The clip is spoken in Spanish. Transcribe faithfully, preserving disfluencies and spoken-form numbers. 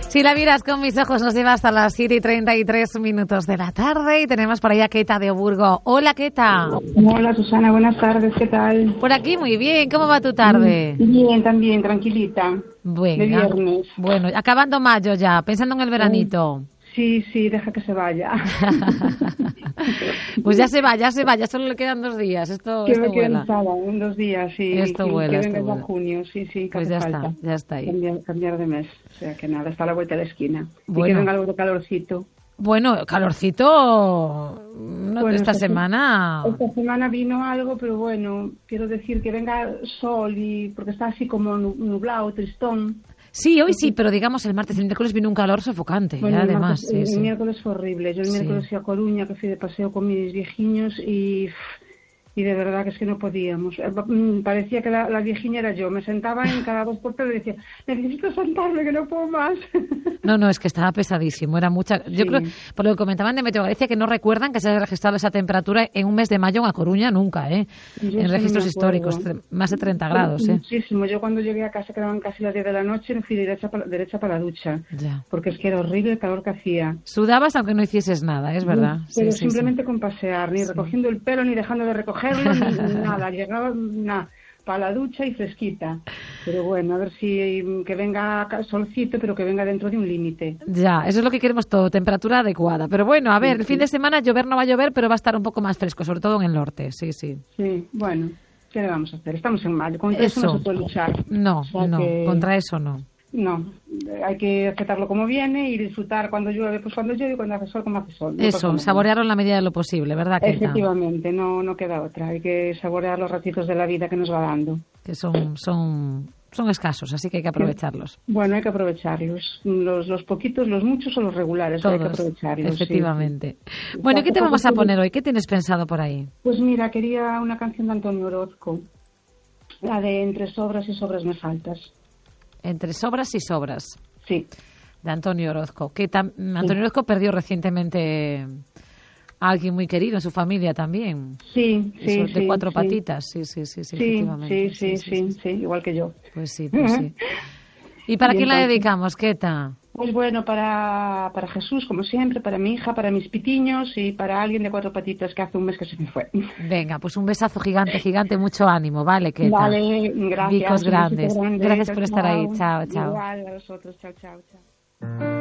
Si la vieras con mis ojos, nos lleva hasta las siete y treinta y tres minutos de la tarde y tenemos por ahí a Keta de Oburgo. Hola, Keta. Hola, Susana, buenas tardes, ¿qué tal? Por aquí muy bien, ¿cómo va tu tarde? Bien, también, tranquilita. Venga. De viernes. Bueno, acabando mayo ya, pensando en el veranito. Sí, sí, deja que se vaya. Pues ya se va, ya se va, ya solo le quedan dos días. Esto, que esto me queden vuela. sábado, en dos días, sí. Esto que, vuela, que esto venga vuela. ya junio, sí, sí, que Pues hace ya falta. está, ya está ahí. Cambiar, cambiar de mes, o sea que nada, está a la vuelta de la esquina. Bueno. Y que venga algo de calorcito. Bueno, calorcito no, Bueno, esta esta semana. Esta semana vino algo, pero bueno, quiero decir que venga sol y porque está así como nublado, tristón. Sí, hoy sí, pero digamos el martes y el miércoles vino un calor sofocante, Bueno, ya el además. martes- Sí, el sí. miércoles fue horrible. Yo el Sí. miércoles fui a Coruña, que fui de paseo con mis viejiños y, y de verdad que es que no podíamos. Eh, mm, Parecía que la, la viejiña era yo. Me sentaba en cada dos por tres y decía, necesito sentarme, que no puedo más. No, no, es que estaba pesadísimo, era mucha. Yo Sí. creo, por lo que comentaban de Meteo Galicia, que no recuerdan que se haya registrado esa temperatura en un mes de mayo en A Coruña nunca, ¿eh? Yo sí En no registros me históricos, acuerdo. tre- más de treinta grados, ¿eh? Muchísimo. Yo cuando llegué a casa quedaban casi las diez de la noche y me fui derecha para, derecha para la ducha. Ya. Porque es que era horrible el calor que hacía. Sudabas aunque no hicieses nada, es verdad. Sí, Pero sí, simplemente sí. con pasear, ni Sí. recogiendo el pelo, ni dejando de recogerlo, ni, ni nada. Llegaba nada, para la ducha y fresquita. Pero bueno, a ver si que venga solcito, pero que venga dentro de un límite. Ya, eso es lo que queremos todo, temperatura adecuada. Pero bueno, a ver, Sí, el fin sí. de semana llover no va a llover, pero va a estar un poco más fresco, sobre todo en el norte, sí, sí. Sí, bueno, ¿qué le vamos a hacer? Estamos en mayo, contra eso, Eso. no se puede luchar. No, O sea no, que- contra eso no. No, hay que aceptarlo como viene y disfrutar cuando llueve, pues cuando llueve y cuando hace sol, como hace sol. No pasa Eso, nada. saborearlo en la medida de lo posible, ¿verdad, Keta? Efectivamente, no, no queda otra. Hay que saborear los ratitos de la vida que nos va dando. Que son, son, son escasos, así que hay que aprovecharlos. Bueno, hay que aprovecharlos. Los, los poquitos, los muchos o los regulares, hay que Todos, aprovecharlos. sí, efectivamente. sí. Bueno, ¿qué te Poco vamos a poco- poner hoy? ¿Qué tienes pensado por ahí? Pues mira, quería una canción de Antonio Orozco, la de Entre sobras y sobras me faltas. Entre sobras y sobras, Sí, de Antonio Orozco. Que tam- Antonio Orozco perdió recientemente a alguien muy querido en su familia también. sí, sí. Eso, de sí, cuatro sí. patitas, sí, sí, sí, sí, Sí, efectivamente. sí, sí, sí, sí, igual que yo. Pues sí, pues sí. ¿Y para Y quién la entonces- dedicamos, Keta? Pues bueno, para, para Jesús, como siempre, para mi hija, para mis pitiños y para alguien de cuatro patitas que hace un mes que se me fue. Venga, pues un besazo gigante, gigante, mucho ánimo, ¿vale, Keta? Vale, gracias. Bicos un besito grandes. grande. Gracias Chao, por estar ahí. Chao, chao. Igual a vosotros. Chao, chao, chao.